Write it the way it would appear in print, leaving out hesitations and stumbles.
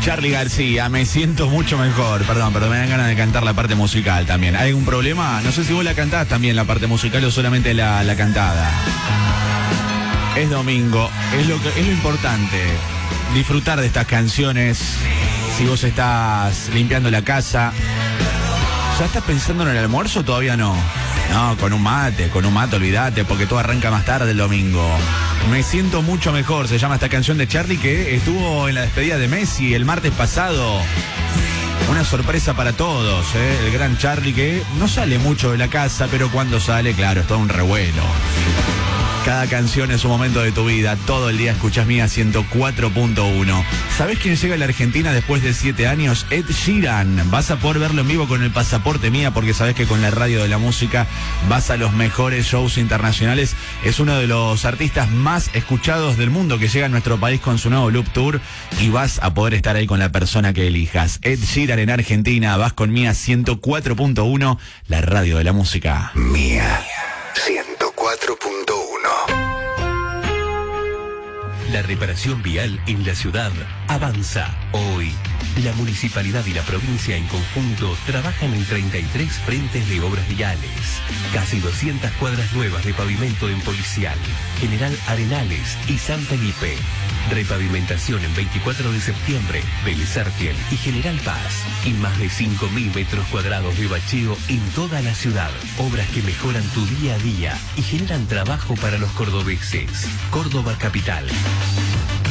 Charly García, me siento mucho mejor. Perdón, pero me dan ganas de cantar la parte musical también. ¿Hay algún problema? No sé si vos la cantás también, la parte musical, o solamente la cantada. Es domingo, es lo importante. Disfrutar de estas canciones. Si vos estás limpiando la casa, ¿ya estás pensando en el almuerzo o todavía no? No, con un mate, olvídate, porque todo arranca más tarde el domingo. Me siento mucho mejor, se llama esta canción de Charly, que estuvo en la despedida de Messi el martes pasado. Una sorpresa para todos, el gran Charly, que no sale mucho de la casa, pero cuando sale, claro, es todo un revuelo. Cada canción es un momento de tu vida. Todo el día escuchás Mía 104.1. ¿Sabés quién llega a la Argentina después de 7 años? Ed Sheeran. Vas a poder verlo en vivo con el pasaporte Mía, porque sabés que con la radio de la música vas a los mejores shows internacionales. Es uno de los artistas más escuchados del mundo que llega a nuestro país con su nuevo Loop Tour, y vas a poder estar ahí con la persona que elijas. Ed Sheeran en Argentina. Vas con Mía 104.1, la radio de la música. Mía 104.1. La reparación vial en la ciudad avanza. Hoy, la municipalidad y la provincia en conjunto trabajan en 33 frentes de obras viales. Casi 200 cuadras nuevas de pavimento en Policial, General Arenales y San Felipe. Repavimentación en 24 de septiembre, Vélez Arfiel y General Paz. Y más de 5.000 metros cuadrados de bacheo en toda la ciudad. Obras que mejoran tu día a día y generan trabajo para los cordobeses. Córdoba Capital.